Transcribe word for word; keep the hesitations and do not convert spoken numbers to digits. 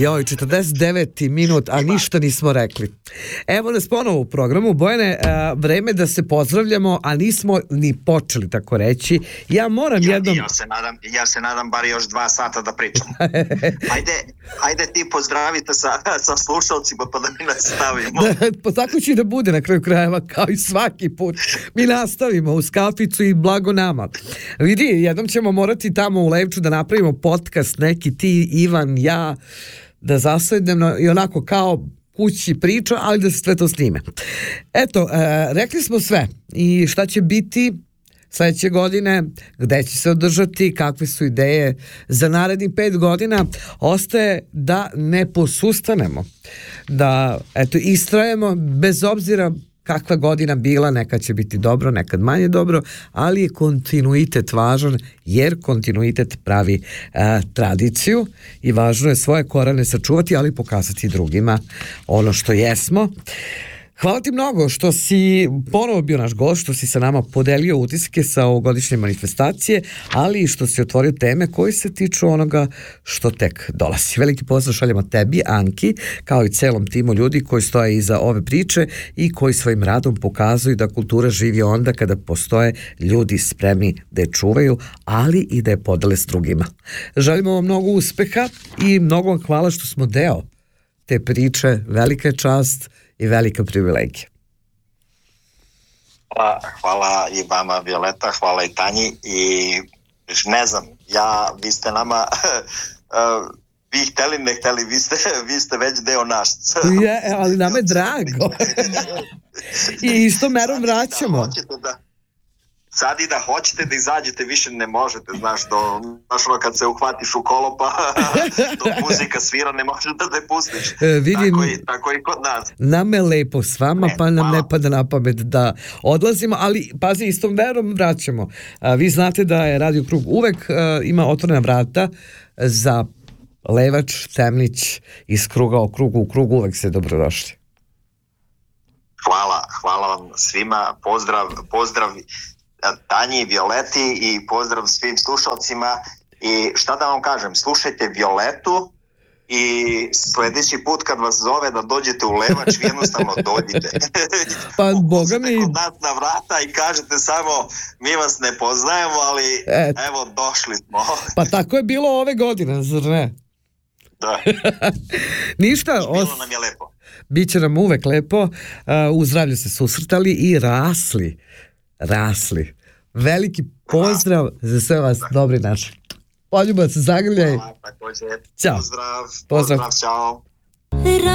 Joj, četrdeset deveti minut, a ništa nismo rekli. Evo nas ponovo u programu. Bojane, a, vreme da se pozdravljamo, a nismo ni počeli, tako reći. Ja moram ja, jednom... Ja se nadam, ja se nadam bar još dva sata da pričamo. Ajde, ajde ti pozdravite sa, sa slušalcima pa da mi nastavimo. Da, pa tako će da bude na kraju krajeva, kao i svaki put. Mi nastavimo uz kaficu i blago nama. Vidi, jednom ćemo morati tamo u Levču da napravimo podcast, neki ti, Ivan, ja, da zasedemo i onako kao kući priča, ali da se sve to snime. Eto, e, rekli smo sve i šta će biti sledeće godine, gde će se održati, kakve su ideje za narednih pet godina. Ostaje da ne posustanemo, da eto istrajemo bez obzira kakva godina bila, nekad će biti dobro, nekad manje dobro, ali je kontinuitet važan, jer kontinuitet pravi a, tradiciju i važno je svoje korene sačuvati, ali pokazati drugima ono što jesmo. Hvala ti mnogo što si ponovo bio naš gost, što si sa nama podelio utiske sa ovogodišnje manifestacije, ali i što si otvorio teme koji se tiču onoga što tek dolazi. Veliki pozdrav šaljamo tebi, Anki, kao i celom timu ljudi koji stoje iza ove priče i koji svojim radom pokazuju da kultura živi onda kada postoje ljudi spremni da je čuvaju, ali i da je podele s drugima. Želimo vam mnogo uspeha i mnogo vam hvala što smo deo te priče. Velika je čast i velika privilegija. Hvala, hvala i vama, Violeta, hvala i Tanji i ne znam, ja, vi ste nama vi hteli, ne hteli, vi ste, vi ste već deo naš. Je, ali nam je drago. I isto merom vraćamo. Da, sad i da hoćete da izađete, više ne možete, znaš, do, znaš ono kad se uhvatiš u kolo pa dok muzika svira ne možeš da te pustiš. E, vidim, tako, i, tako i kod nas. Nam je lepo s vama, ne, pa nam hvala. Ne pada na pamet da odlazimo, ali pazi, istom verom vraćamo. A, vi znate da je Radio Krug uvek a, ima otvorena vrata za Levač, Temnić, iz kruga o krugu u krugu, uvek ste dobrodošli. Hvala, hvala vam svima, pozdrav, pozdrav Tanji, Violeti i pozdrav svim slušalcima i šta da vam kažem, slušajte Violetu i sledeći put kad vas zove da dođete u Levač, vi jednostavno dođite. Pa boga mi... kod nas na vrata i kažete samo mi vas ne poznajemo, ali Et. evo došli smo. Pa tako je bilo ove godine, zar ne? Da. Ništa. Bilo os... nam je lepo. Biće nam uvek lepo, uh, u zdravlju se susretali i rasli. Rasli. Veliki pozdrav za sve vas, dobri naši. Poljubac, zagrljaj. Hvala, također. Ćao. Pozdrav, pozdrav. Pozdrav, čao.